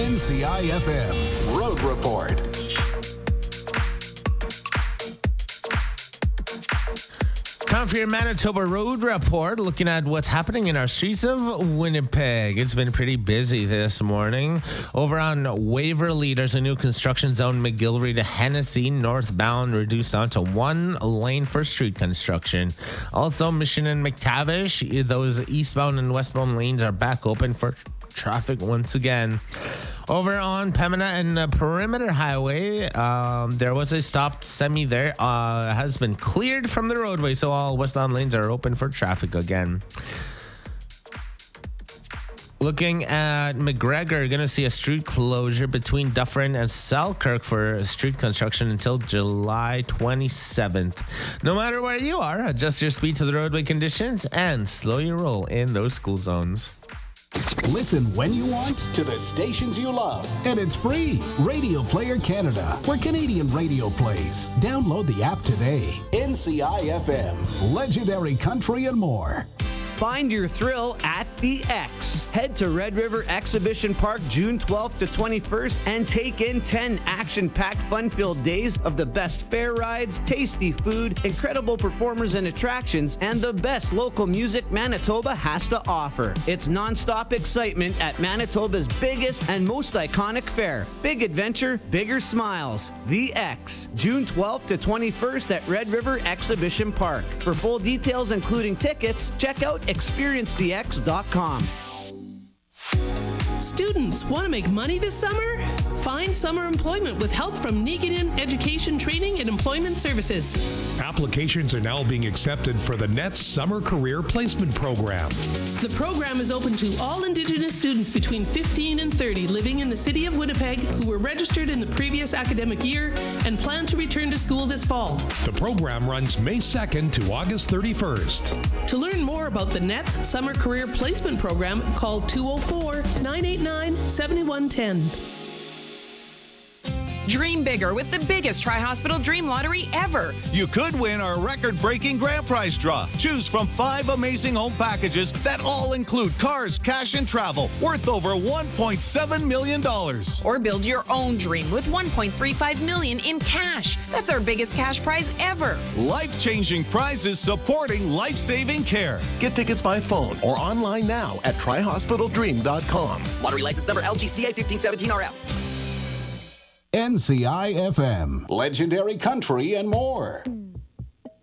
NCI-FM Road Report. Time for your Manitoba Road Report, looking at what's happening in our streets of Winnipeg. It's been pretty busy this morning. Over on Waverly, there's a new construction zone, McGillivray to Hennessy, northbound, reduced down to one lane for street construction. Also, Mission and McTavish, those eastbound and westbound lanes are back open for traffic once again. Over on Pembina and Perimeter Highway, there was a stopped semi there. Has been cleared from the roadway, so all westbound lanes are open for traffic again. Looking at McGregor, going to see a street closure between Dufferin and Selkirk for street construction until July 27th. No matter where you are, adjust your speed to the roadway conditions and slow your roll in those school zones. Listen when you want to the stations you love. And it's free. Radio Player Canada, where Canadian radio plays. Download the app today. NCI-FM, legendary country and more. Find your thrill at the X. Head to Red River Exhibition Park June 12th to 21st and take in 10 action-packed, fun-filled days of the best fair rides, tasty food, incredible performers and attractions, and the best local music Manitoba has to offer. It's non-stop excitement at Manitoba's biggest and most iconic fair. Big adventure, bigger smiles. The X. June 12th to 21st at Red River Exhibition Park. For full details, including tickets, check out experiencethx.com. Students want to make money this summer? Find summer employment with help from Niiganen Education Training and Employment Services. Applications are now being accepted for the NETS Summer Career Placement Program. The program is open to all Indigenous students between 15 and 30 living in the city of Winnipeg who were registered in the previous academic year and plan to return to school this fall. The program runs May 2nd to August 31st. To learn more about the NETS Summer Career Placement Program, call 204-989-7110. Dream bigger with the biggest Tri-Hospital Dream Lottery ever. You could win our record-breaking grand prize draw. Choose from 5 amazing home packages that all include cars, cash, and travel worth over $1.7 million. Or build your own dream with $1.35 million in cash. That's our biggest cash prize ever. Life-changing prizes supporting life-saving care. Get tickets by phone or online now at tryhospitaldream.com. Lottery license number LGCA 1517RF. NCI-FM, legendary country and more.